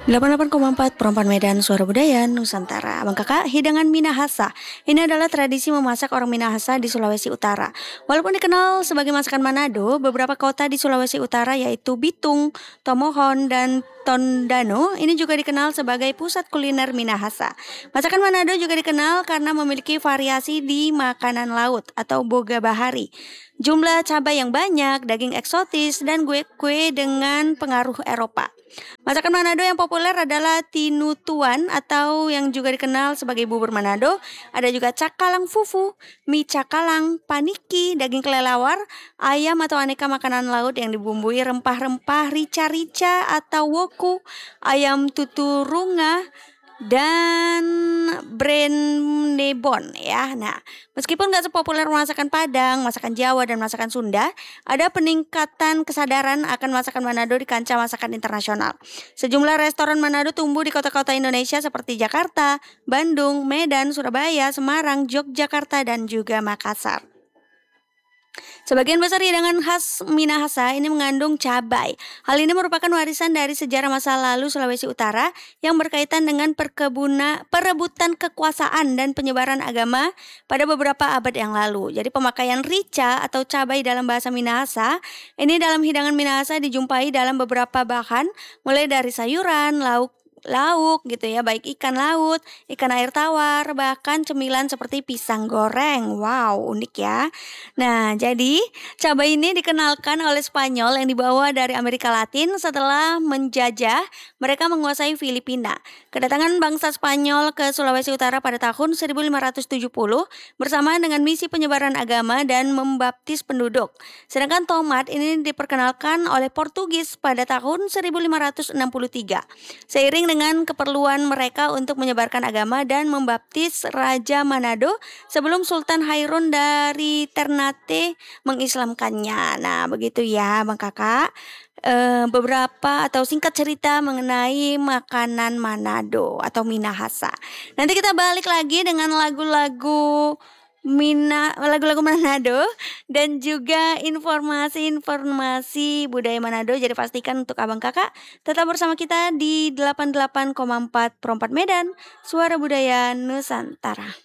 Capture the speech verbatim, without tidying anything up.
delapan puluh delapan koma empat Perempuan Medan Suara Budaya Nusantara. Abang kakak, hidangan Minahasa. Ini adalah tradisi memasak orang Minahasa di Sulawesi Utara. Walaupun dikenal sebagai masakan Manado, beberapa kota di Sulawesi Utara yaitu Bitung, Tomohon, dan Tondano ini juga dikenal sebagai pusat kuliner Minahasa. Masakan Manado juga dikenal karena memiliki variasi di makanan laut atau boga bahari. Jumlah cabai yang banyak, daging eksotis, dan kue-kue dengan pengaruh Eropa. Masakan Manado yang populer adalah tinutuan atau yang juga dikenal sebagai bubur Manado. Ada juga cakalang fufu, mie cakalang, paniki, daging kelelawar, ayam atau aneka makanan laut yang dibumbui rempah-rempah rica-rica atau woku, ayam tuturunga, dan brennebon ya. Nah, meskipun gak sepopuler masakan Padang, masakan Jawa, dan masakan Sunda, ada peningkatan kesadaran akan masakan Manado di kancah masakan internasional. Sejumlah restoran Manado tumbuh di kota-kota Indonesia seperti Jakarta, Bandung, Medan, Surabaya, Semarang, Yogyakarta, dan juga Makassar. Sebagian besar hidangan khas Minahasa ini mengandung cabai. Hal ini merupakan warisan dari sejarah masa lalu Sulawesi Utara yang berkaitan dengan perkebunan, perebutan kekuasaan dan penyebaran agama pada beberapa abad yang lalu. Jadi pemakaian rica atau cabai dalam bahasa Minahasa ini dalam hidangan Minahasa dijumpai dalam beberapa bahan, mulai dari sayuran, lauk, lauk gitu ya, baik ikan laut, ikan air tawar, bahkan cemilan seperti pisang goreng. Wow, unik ya. Nah, jadi cabai ini dikenalkan oleh Spanyol yang dibawa dari Amerika Latin setelah menjajah mereka menguasai Filipina. Kedatangan bangsa Spanyol ke Sulawesi Utara pada tahun seribu lima ratus tujuh puluh bersamaan dengan misi penyebaran agama dan membaptis penduduk. Sedangkan tomat ini diperkenalkan oleh Portugis pada tahun seribu lima ratus enam puluh tiga. Seiring dengan keperluan mereka untuk menyebarkan agama dan membaptis Raja Manado sebelum Sultan Hairun dari Ternate mengislamkannya. Nah, begitu ya Bang Kakak. E, beberapa atau singkat cerita mengenai makanan Manado atau Minahasa. Nanti kita balik lagi dengan lagu-lagu Mina, lagu-lagu Manado dan juga informasi-informasi budaya Manado. Jadi pastikan untuk abang kakak tetap bersama kita di delapan puluh delapan koma empat Perempat Medan, Suara Budaya Nusantara.